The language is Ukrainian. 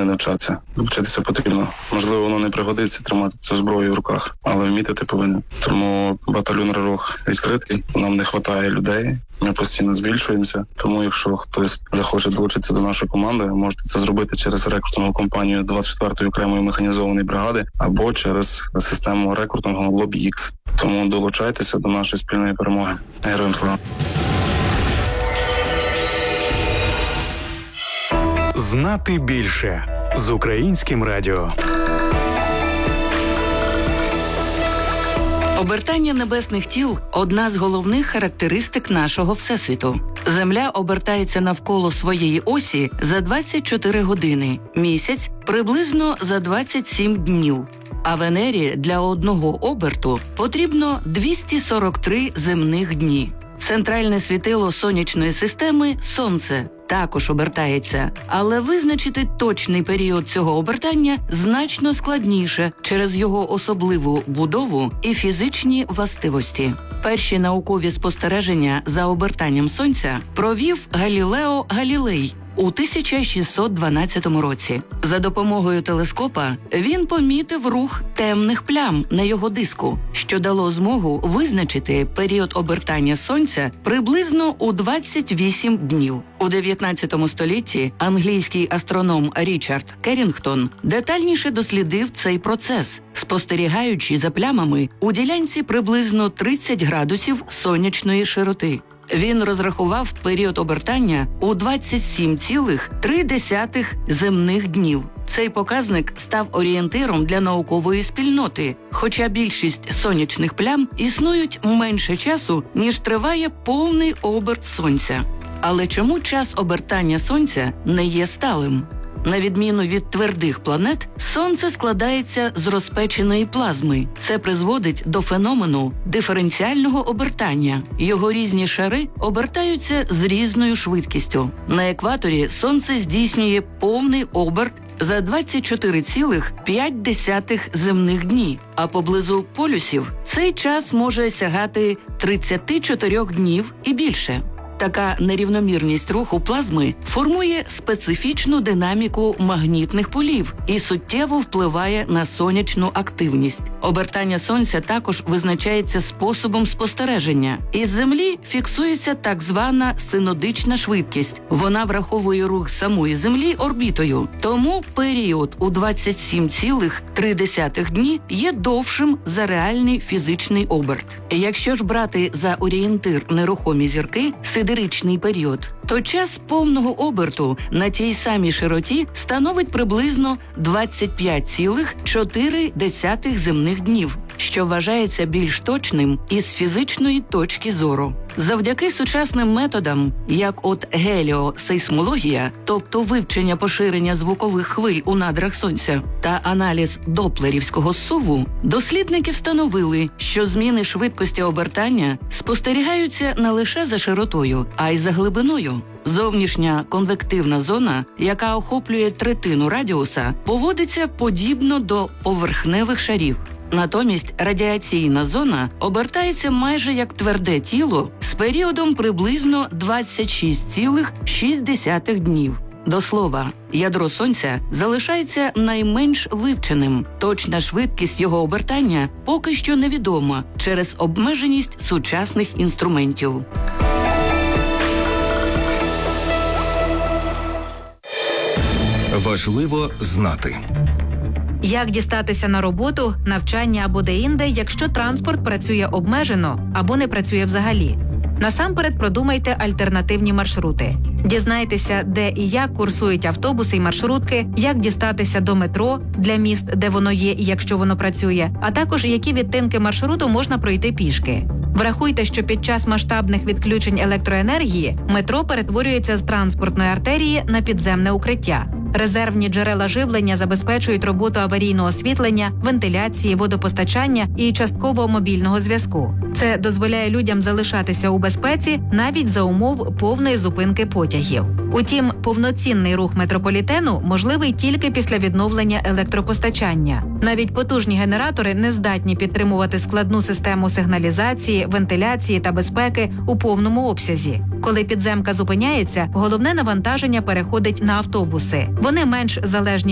вони не вчаться. Вчитися потрібно. Можливо, воно не пригодиться тримати цю зброю в руках, але вміти ти повинен. Тому батальйон «Ророх» відкритий. Нам не вистачає людей. Ми постійно збільшуємося. Тому якщо хтось захоче долучитися до нашої команди, можете це зробити через рекрутингову компанію 24-ї окремої механізованої бригади або через систему рекрутингу LobbyX. Тому долучайтеся до нашої спільної перемоги. Героям слава! Знати більше з Українським радіо. Обертання небесних тіл – одна з головних характеристик нашого Всесвіту. Земля обертається навколо своєї осі за 24 години, місяць – приблизно за 27 днів. А Венері для одного оберту потрібно 243 земних дні. Центральне світило сонячної системи – Сонце – також обертається, але визначити точний період цього обертання значно складніше через його особливу будову і фізичні властивості. Перші наукові спостереження за обертанням Сонця провів Галілео Галілей у 1612 році. За допомогою телескопа він помітив рух темних плям на його диску, що дало змогу визначити період обертання Сонця приблизно у 28 днів. У 19 столітті англійський астроном Річард Керрінгтон детальніше дослідив цей процес, спостерігаючи за плямами у ділянці приблизно 30 градусів сонячної широти. Він розрахував період обертання у 27,3 земних днів. Цей показник став орієнтиром для наукової спільноти, хоча більшість сонячних плям існують менше часу, ніж триває повний оберт Сонця. Але чому час обертання Сонця не є сталим? На відміну від твердих планет, Сонце складається з розпеченої плазми. Це призводить до феномену диференціального обертання. Його різні шари обертаються з різною швидкістю. На екваторі Сонце здійснює повний оберт за 24,5 земних дні, а поблизу полюсів цей час може сягати 34 днів і більше. Така нерівномірність руху плазми формує специфічну динаміку магнітних полів і суттєво впливає на сонячну активність. Обертання Сонця також визначається способом спостереження. Із Землі фіксується так звана синодична швидкість. Вона враховує рух самої Землі орбітою. Тому період у 27,3 дні є довшим за реальний фізичний оберт. Якщо ж брати за орієнтир нерухомі зірки, сидеричний період, то час повного оберту на тій самій широті становить приблизно 25,4 земних днів, що вважається більш точним із фізичної точки зору. Завдяки сучасним методам, як от геліосейсмологія, тобто вивчення поширення звукових хвиль у надрах Сонця, та аналіз доплерівського суву, дослідники встановили, що зміни швидкості обертання спостерігаються не лише за широтою, а й за глибиною. Зовнішня конвективна зона, яка охоплює третину радіуса, поводиться подібно до поверхневих шарів. Натомість радіаційна зона обертається майже як тверде тіло з періодом приблизно 26,6 днів. До слова, ядро Сонця залишається найменш вивченим. Точна швидкість його обертання поки що невідома через обмеженість сучасних інструментів. Важливо знати. Як дістатися на роботу, навчання або деінде, якщо транспорт працює обмежено або не працює взагалі? Насамперед продумайте альтернативні маршрути. Дізнайтеся, де і як курсують автобуси і маршрутки, як дістатися до метро для міст, де воно є і якщо воно працює, а також які відтинки маршруту можна пройти пішки. Врахуйте, що під час масштабних відключень електроенергії метро перетворюється з транспортної артерії на підземне укриття. Резервні джерела живлення забезпечують роботу аварійного освітлення, вентиляції, водопостачання і частково мобільного зв'язку. Це дозволяє людям залишатися у безпеці навіть за умов повної зупинки потягів. Утім, повноцінний рух метрополітену можливий тільки після відновлення електропостачання. Навіть потужні генератори не здатні підтримувати складну систему сигналізації, вентиляції та безпеки у повному обсязі. Коли підземка зупиняється, головне навантаження переходить на автобуси. Вони менш залежні